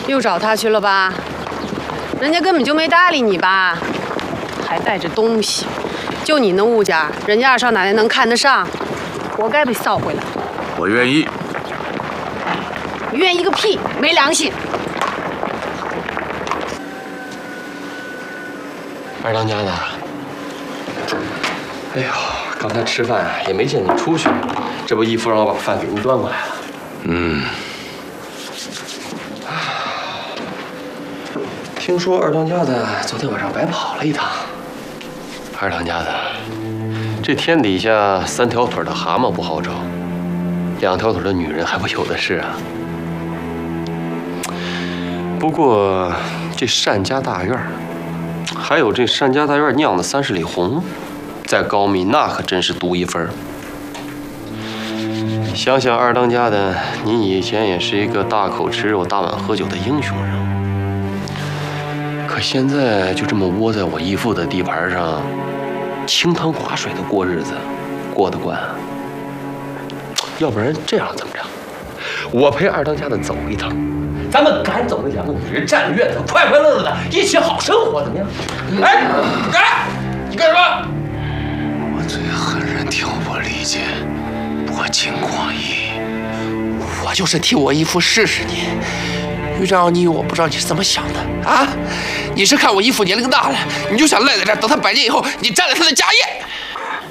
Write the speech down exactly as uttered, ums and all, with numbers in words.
又找他去了吧？人家根本就没搭理你吧？还带着东西，就你那物件，人家二少奶奶能看得上？活该被臊回来。 我愿意。 你愿意个屁！没良心！ 二当家的，哎呦，刚才吃饭也没见你出去，这不义父让我把饭给您端过来了。 嗯。 听说二当家的昨天晚上白跑了一趟。二当家的，这天底下三条腿的蛤蟆不好找，两条腿的女人还不有的是啊。不过这单家大院，还有这单家大院酿的三十里红，在高密那可真是独一份儿。想想二当家的，您以前也是一个大口吃肉、大碗喝酒的英雄人，可现在就这么窝在我义父的地盘上，清汤寡水的过日子，过得惯啊？要不然这样怎么着？我陪二当家的走一趟。咱们赶走那两个女人，占院子，快快乐乐的一起好生活，怎么样？哎，干！你干什么？ 我最恨人挑拨离间，薄情寡义。 我就是替我义父试试你，于长，你我不知道你是怎么想的啊？你是看我义父年龄大了，你就想赖在这儿，等他百年以后，你占了他的家业？